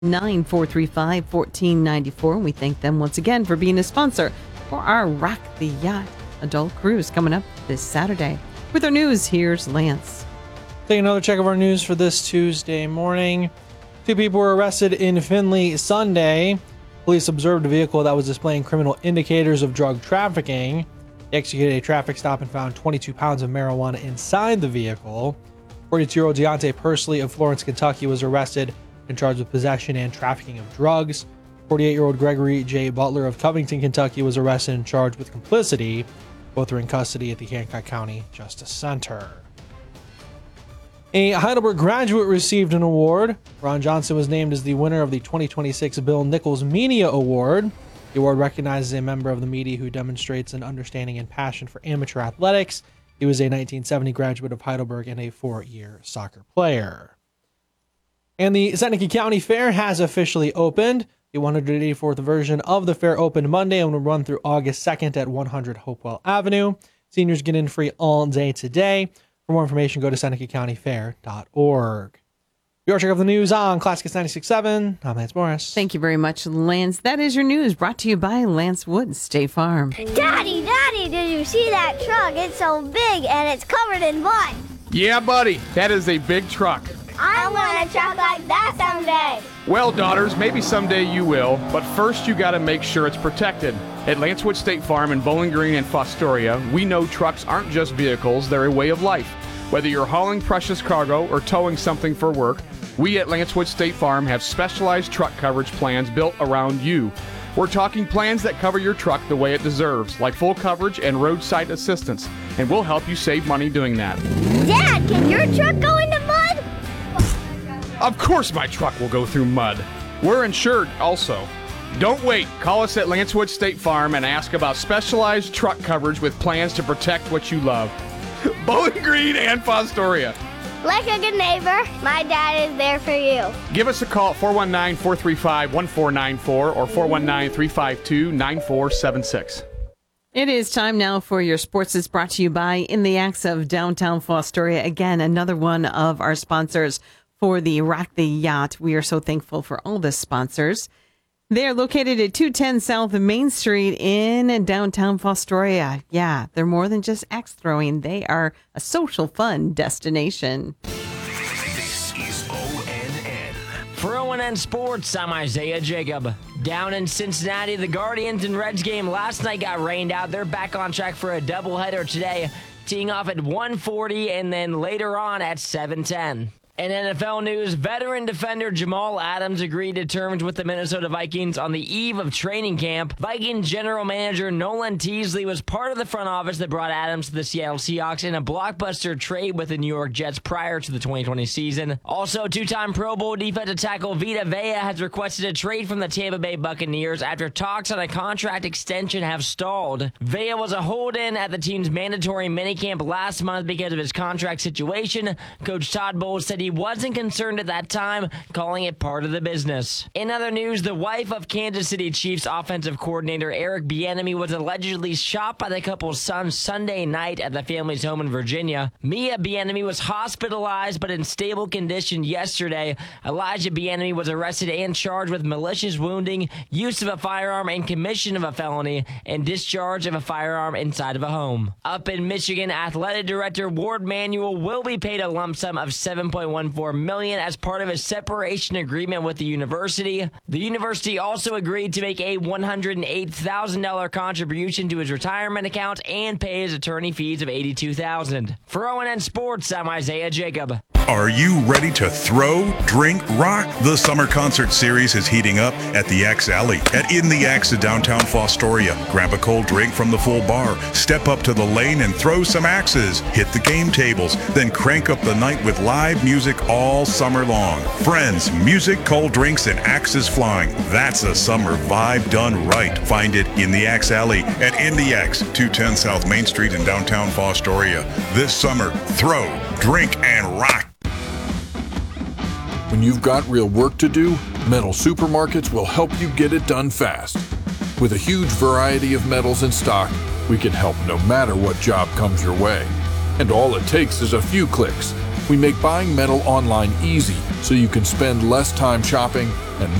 419-435-1494. We thank them once again for being a sponsor for our Rock the Yacht adult cruise coming up this Saturday. With our news, here's Lance. Take another check of our news for this Tuesday morning. 2 people were arrested in Findlay Sunday. Police observed a vehicle that was displaying criminal indicators of drug trafficking. They executed a traffic stop and found 22 pounds of marijuana inside the vehicle. 42-year-old Deontay Pursley of Florence, Kentucky was arrested and charged with possession and trafficking of drugs. 48-year-old Gregory J. Butler of Covington, Kentucky was arrested and charged with complicity. Both are in custody at the Hancock County Justice Center. A Heidelberg graduate received an award. Ron Johnson was named as the winner of the 2026 Bill Nichols Media Award. The award recognizes a member of the media who demonstrates an understanding and passion for amateur athletics. He was a 1970 graduate of Heidelberg and a 4-year soccer player. And the Seneca County Fair has officially opened. The 184th version of the fair opened Monday and will run through August 2nd at 100 Hopewell Avenue. Seniors get in free all day today. For more information, go to senecacountyfair.org. Your check of the news on Classics 96.7. I'm Lance Morris. Thank you very much, Lance. That is your news brought to you by Lance Woods State Farm. Daddy, did you see that truck? It's so big and it's covered in mud. Yeah, buddy, that is a big truck. I want a truck like that someday. Well, daughters, maybe someday you will, but first you got to make sure it's protected. At Lancewood State Farm in Bowling Green and Fostoria, we know trucks aren't just vehicles, they're a way of life. Whether you're hauling precious cargo or towing something for work, we at Lancewood State Farm have specialized truck coverage plans built around you. We're talking plans that cover your truck the way it deserves, like full coverage and roadside assistance, and we'll help you save money doing that. Dad, can your truck go into mud? Of course my truck will go through mud. We're insured also. Don't wait. Call us at Lancewood State Farm and ask about specialized truck coverage with plans to protect what you love. Bowling Green and Fostoria. Like a good neighbor, my dad is there for you. Give us a call at 419-435-1494 or 419-352-9476. It is time now for your sports. It's brought to you by In the Acts of Downtown Fostoria. Again, another one of our sponsors for the Rock the Yacht. We are so thankful for all the sponsors. They are located at 210 South Main Street in downtown Fostoria. Yeah, they're more than just axe throwing. They are a social fun destination. This is ONN. For ONN Sports, I'm Isaiah Jacob. Down in Cincinnati, the Guardians and Reds game last night got rained out. They're back on track for a doubleheader today, teeing off at 1:40 and then later on at 7:10. In NFL news, veteran defender Jamal Adams agreed to terms with the Minnesota Vikings on the eve of training camp. Vikings general manager Nolan Teasley was part of the front office that brought Adams to the Seattle Seahawks in a blockbuster trade with the New York Jets prior to the 2020 season. Also, two-time Pro Bowl defensive tackle Vita Vea has requested a trade from the Tampa Bay Buccaneers after talks on a contract extension have stalled. Vea was a hold-in at the team's mandatory minicamp last month because of his contract situation. Coach Todd Bowles said he wasn't concerned at that time, calling it part of the business. In other news, the wife of Kansas City Chiefs offensive coordinator Eric Bieniemy was allegedly shot by the couple's son Sunday night at the family's home in Virginia. Mia Bieniemy was hospitalized but in stable condition yesterday. Elijah Bieniemy was arrested and charged with malicious wounding, use of a firearm and commission of a felony, and discharge of a firearm inside of a home. Up in Michigan, athletic director Ward Manuel will be paid a lump sum of $7.14 million as part of a separation agreement with the university. The university also agreed to make a $108,000 contribution to his retirement account and pay his attorney fees of $82,000. For ONN Sports, I'm Isaiah Jacob. Are you ready to throw, drink, rock? The summer concert series is heating up at the Axe Alley at In the Axe of downtown Fostoria. Grab a cold drink from the full bar, step up to the lane and throw some axes, hit the game tables, then crank up the night with live music all summer long. Friends, music, cold drinks, and axes flying. That's a summer vibe done right. Find it in the Axe Alley at In the Axe, 210 South Main Street in downtown Fostoria. This summer, throw, drink, and rock. When you've got real work to do, Metal Supermarkets will help you get it done fast. With a huge variety of metals in stock, we can help no matter what job comes your way. And all it takes is a few clicks. We make buying metal online easy so you can spend less time shopping